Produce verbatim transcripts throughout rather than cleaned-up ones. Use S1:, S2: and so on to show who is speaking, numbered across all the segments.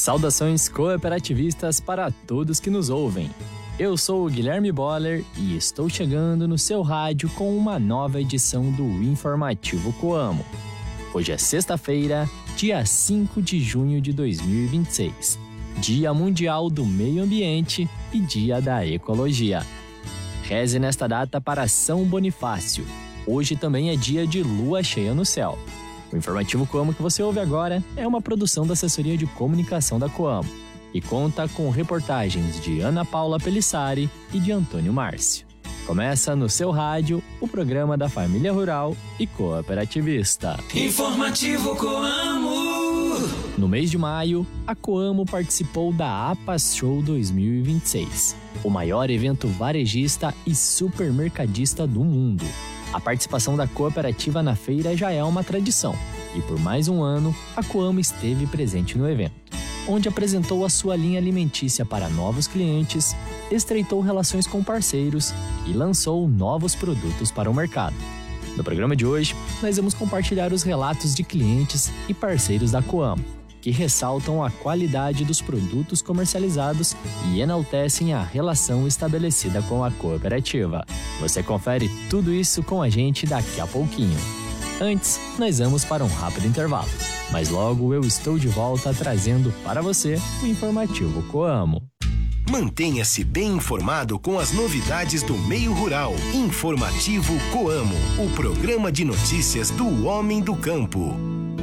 S1: Saudações cooperativistas para todos que nos ouvem. Eu sou o Guilherme Boller e estou chegando no seu rádio com uma nova edição do Informativo Coamo. Hoje é sexta-feira, dia cinco de junho de dois mil e vinte e seis, Dia Mundial do Meio Ambiente e Dia da Ecologia. Reze nesta data para São Bonifácio. Hoje também é dia de lua cheia no céu. O Informativo Coamo que você ouve agora é uma produção da Assessoria de Comunicação da Coamo e conta com reportagens de Ana Paula Pelissari e de Antônio Márcio. Começa no seu rádio o programa da família rural e cooperativista.
S2: Informativo Coamo.
S1: No mês de maio, a Coamo participou da APAS Show dois mil e vinte e seis, o maior evento varejista e supermercadista do mundo. A participação da cooperativa na feira já é uma tradição, e por mais um ano, a Coamo esteve presente no evento, onde apresentou a sua linha alimentícia para novos clientes, estreitou relações com parceiros e lançou novos produtos para o mercado. No programa de hoje, nós vamos compartilhar os relatos de clientes e parceiros da Coamo, que ressaltam a qualidade dos produtos comercializados e enaltecem a relação estabelecida com a cooperativa. Você confere tudo isso com a gente daqui a pouquinho. Antes, nós vamos para um rápido intervalo, mas logo eu estou de volta trazendo para você o Informativo Coamo.
S3: Mantenha-se bem informado com as novidades do meio rural. Informativo Coamo, o programa de notícias do homem do campo.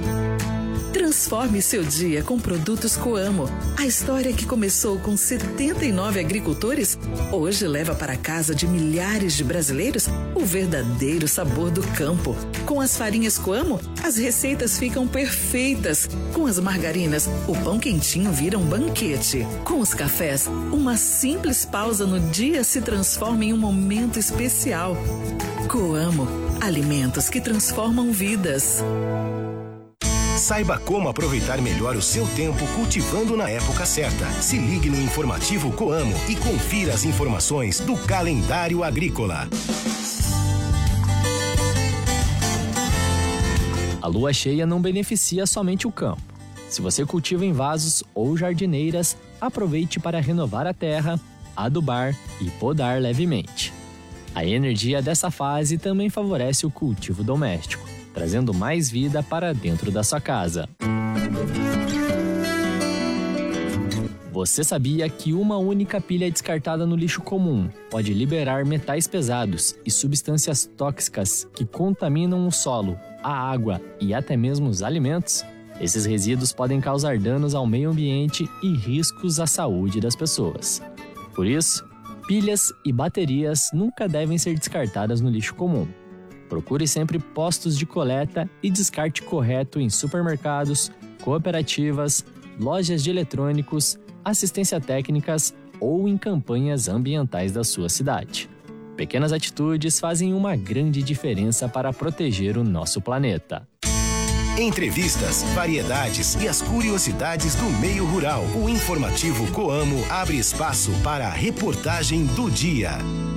S4: Transforme seu dia com produtos Coamo. A história que começou com setenta e nove agricultores, hoje leva para a casa de milhares de brasileiros o verdadeiro sabor do campo. Com as farinhas Coamo, as receitas ficam perfeitas. Com as margarinas, o pão quentinho vira um banquete. Com os cafés, uma simples pausa no dia se transforma em um momento especial. Coamo, alimentos que transformam vidas.
S3: Saiba como aproveitar melhor o seu tempo cultivando na época certa. Se ligue no Informativo Coamo e confira as informações do calendário agrícola.
S1: A lua cheia não beneficia somente o campo. Se você cultiva em vasos ou jardineiras, aproveite para renovar a terra, adubar e podar levemente. A energia dessa fase também favorece o cultivo doméstico, trazendo mais vida para dentro da sua casa. Você sabia que uma única pilha descartada no lixo comum pode liberar metais pesados e substâncias tóxicas que contaminam o solo, a água e até mesmo os alimentos? Esses resíduos podem causar danos ao meio ambiente e riscos à saúde das pessoas. Por isso, pilhas e baterias nunca devem ser descartadas no lixo comum. Procure sempre postos de coleta e descarte correto em supermercados, cooperativas, lojas de eletrônicos, assistência técnicas ou em campanhas ambientais da sua cidade. Pequenas atitudes fazem uma grande diferença para proteger o nosso planeta.
S3: Entrevistas, variedades e as curiosidades do meio rural. O Informativo Coamo abre espaço para a reportagem do dia.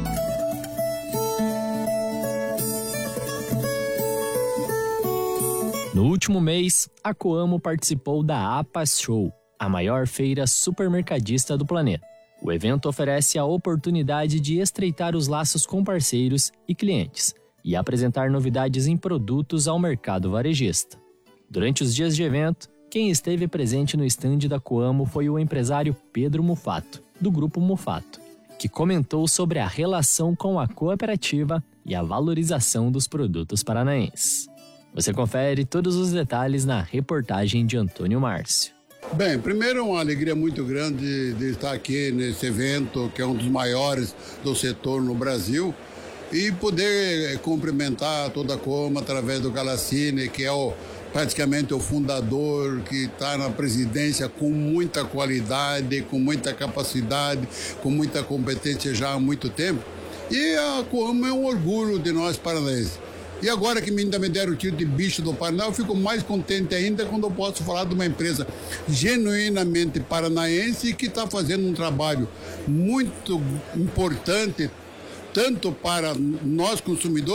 S1: No último mês, a Coamo participou da APAS Show, a maior feira supermercadista do planeta. O evento oferece a oportunidade de estreitar os laços com parceiros e clientes e apresentar novidades em produtos ao mercado varejista. Durante os dias de evento, quem esteve presente no estande da Coamo foi o empresário Pedro Mufato, do Grupo Mufato, que comentou sobre a relação com a cooperativa e a valorização dos produtos paranaenses. Você confere todos os detalhes na reportagem de Antônio Márcio.
S5: Bem, primeiro é uma alegria muito grande de estar aqui nesse evento, que é um dos maiores do setor no Brasil, e poder cumprimentar toda a Coamo através do Galassini, que é o, praticamente o fundador, que está na presidência com muita qualidade, com muita capacidade, com muita competência já há muito tempo. E a Coamo é um orgulho de nós paranaenses. E agora que ainda me deram o título de bicho do Paraná, eu fico mais contente ainda quando eu posso falar de uma empresa genuinamente paranaense que está fazendo um trabalho muito importante, tanto para nós consumidores,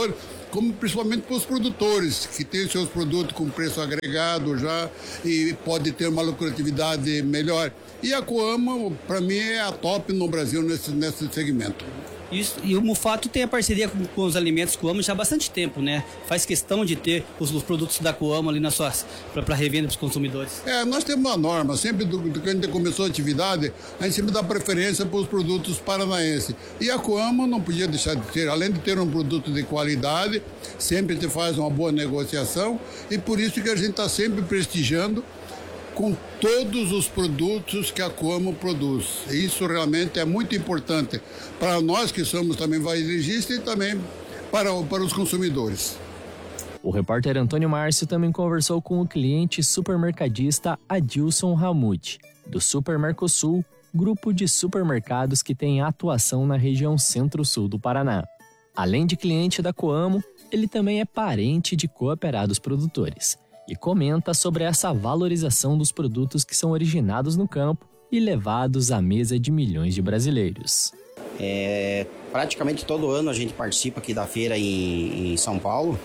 S5: como principalmente para os produtores, que têm seus produtos com preço agregado já e pode ter uma lucratividade melhor. E a Coamo, para mim, é a top no Brasil nesse, nesse segmento.
S6: Isso, e o Mufato tem a parceria com, com os alimentos Coamo já há bastante tempo, né? Faz questão de ter os, os produtos da Coamo ali nas suas para revenda para os consumidores.
S5: É, nós temos uma norma, sempre do, do que a gente começou a atividade, a gente sempre dá preferência para os produtos paranaenses. E a Coamo não podia deixar de ter, além de ter um produto de qualidade, sempre te faz uma boa negociação e por isso que a gente está sempre prestigiando com todos os produtos que a Coamo produz. Isso realmente é muito importante para nós que somos também varejistas e também para, para os consumidores.
S1: O repórter Antônio Márcio também conversou com o cliente supermercadista Adilson Ramute, do Supermercosul, grupo de supermercados que tem atuação na região centro-sul do Paraná. Além de cliente da Coamo, ele também é parente de cooperados produtores e comenta sobre essa valorização dos produtos que são originados no campo e levados à mesa de milhões de brasileiros.
S7: É, praticamente todo ano a gente participa aqui da feira em, em São Paulo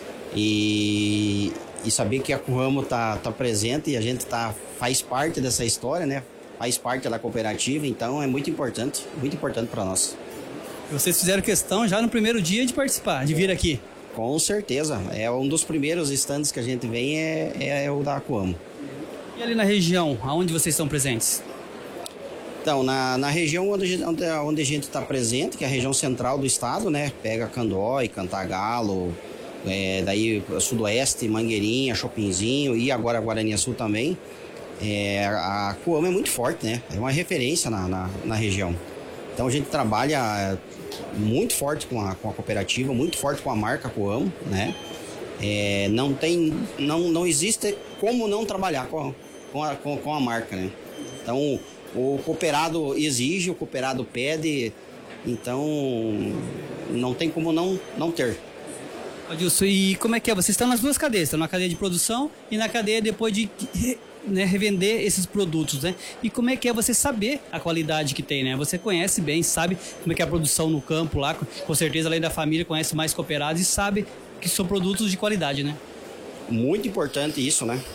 S7: e, e saber que a Coamo está tá presente e a gente tá, faz parte dessa história, né? Faz parte da cooperativa, então é muito importante, muito importante para nós.
S6: Vocês fizeram questão já no primeiro dia de participar, de vir aqui?
S7: Com certeza, é um dos primeiros stands que a gente vem é, é o da Coamo.
S6: E ali na região, aonde vocês estão presentes?
S7: Então, na, na região onde, onde, onde a gente está presente, que é a região central do estado, né? Pega Candói, Cantagalo, é, daí Sudoeste, Mangueirinha, Chopinzinho e agora Guaraniaçu também. É, a Coamo é muito forte, né? É uma referência na, na, na região. Então a gente trabalha muito forte com a, com a cooperativa, muito forte com a marca Coamo, né? É, não tem, não, não existe como não trabalhar com a, com a, com, com a marca, né? Então o cooperado exige, o cooperado pede, então não tem como não, não ter.
S6: Adilson, e como é que é? Vocês estão nas duas cadeias, estão na cadeia de produção e na cadeia depois de... Né, revender esses produtos, né? E como é que é você saber a qualidade que tem, né? Você conhece bem, sabe como é que é a produção no campo lá, com certeza além da família conhece mais cooperados e sabe que são produtos de qualidade, né?
S7: Muito importante isso, né?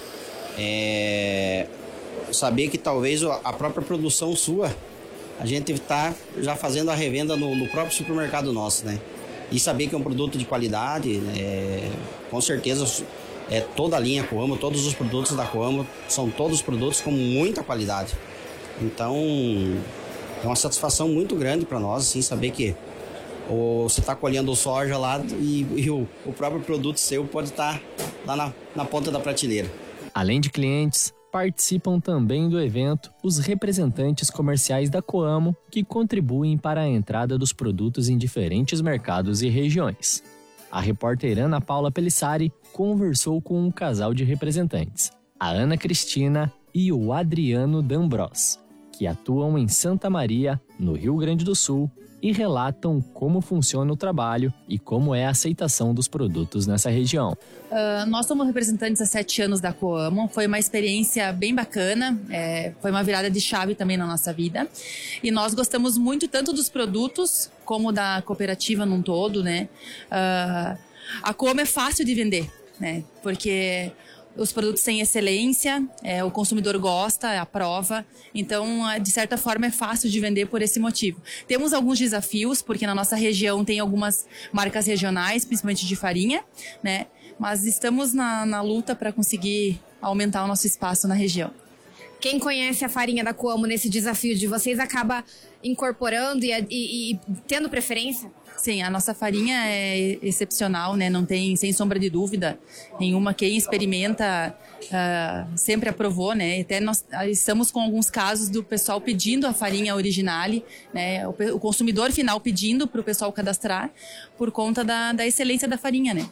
S7: É... Saber que talvez a própria produção sua, a gente está já fazendo a revenda no, no próprio supermercado nosso, né? E saber que é um produto de qualidade, é... com certeza... É toda a linha Coamo, todos os produtos da Coamo são todos produtos com muita qualidade. Então, é uma satisfação muito grande para nós, assim, saber que o, você está colhendo soja lá e, e o, o próprio produto seu pode estar tá lá na, na ponta da prateleira.
S1: Além de clientes, participam também do evento os representantes comerciais da Coamo que contribuem para a entrada dos produtos em diferentes mercados e regiões. A repórter Ana Paula Pelissari conversou com um casal de representantes, a Ana Cristina e o Adriano D'Ambros, que atuam em Santa Maria, no Rio Grande do Sul, e relatam como funciona o trabalho e como é a aceitação dos produtos nessa região.
S8: Uh, nós somos representantes há sete anos da Coamo, foi uma experiência bem bacana, é, foi uma virada de chave também na nossa vida. E nós gostamos muito tanto dos produtos como da cooperativa num todo, né? Uh, a Coamo é fácil de vender, né? Porque os produtos têm excelência, é, o consumidor gosta, aprova, então, de certa forma, é fácil de vender por esse motivo. Temos alguns desafios, porque na nossa região tem algumas marcas regionais, principalmente de farinha, né? Mas estamos na, na luta para conseguir aumentar o nosso espaço na região.
S9: Quem conhece a farinha da Coamo nesse desafio de vocês acaba incorporando e, e, e tendo preferência?
S8: Sim, a nossa farinha é excepcional, né? Não tem, sem sombra de dúvida nenhuma. Quem experimenta uh, sempre aprovou, né? Até nós estamos com alguns casos do pessoal pedindo a farinha originale, né? O, o consumidor final pedindo para o pessoal cadastrar por conta da, da excelência da farinha, né?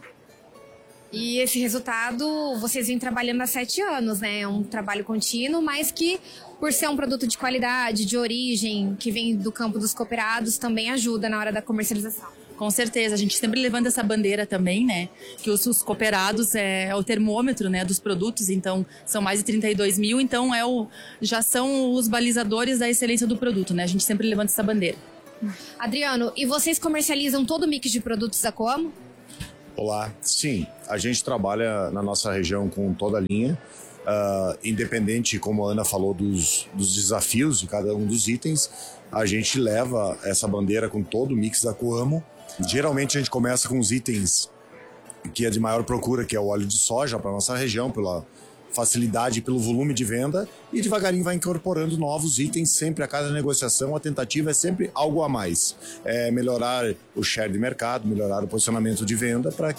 S9: E esse resultado vocês vêm trabalhando há sete anos, né? É um trabalho contínuo, mas que por ser um produto de qualidade, de origem, que vem do campo dos cooperados, também ajuda na hora da comercialização.
S8: Com certeza, a gente sempre levanta essa bandeira também, né? Que os, os cooperados é, é o termômetro, né, dos produtos, então são mais de trinta e dois mil, então é o, já são os balizadores da excelência do produto, né? A gente sempre levanta essa bandeira.
S9: Adriano, e vocês comercializam todo o mix de produtos da Coamo?
S10: Olá, sim, a gente trabalha na nossa região com toda a linha, uh, independente, como a Ana falou, dos, dos desafios de cada um dos itens, a gente leva essa bandeira com todo o mix da Coamo. Geralmente a gente começa com os itens que é de maior procura, que é o óleo de soja para nossa região, pela facilidade, pelo volume de venda, e devagarinho vai incorporando novos itens. Sempre a cada negociação, a tentativa é sempre algo a mais. É melhorar o share de mercado, melhorar o posicionamento de venda para